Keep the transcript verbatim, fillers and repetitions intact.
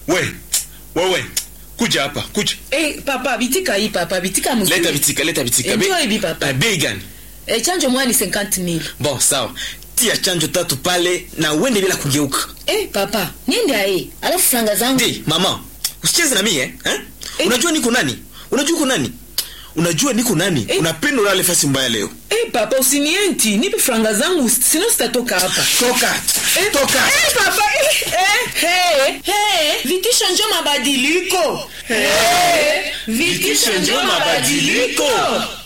We, wewe. Kuja hapa, kuja. Eh, papa, bitika hii papa, bitika mzuri. Leta bitika, leta bitika. Enjoy Be, hivi papa. Bei gani? Eh, chanjo moja ni cinquante mille. Bon, sawa. Tia chanjo tatu pale na uende bila kugeuka. Eh, papa, niende ae. Alafu franga zangu. Di, mama. Usicheze na mimi eh? Eh? Eh? Unajua niko nani? Unajua uko nani? Unajua niko nani? Eh? Unapenda ulale fasi mbaya leo. Eh, papa, usinienti. Nipe franga zangu, sino sitatoka hapa. Toka. Eh, Toka. Eh, papa. Eh, eh, hey, hey. Vitisho njo mabadiliko. Hey. Vitisho njo mabadiliko.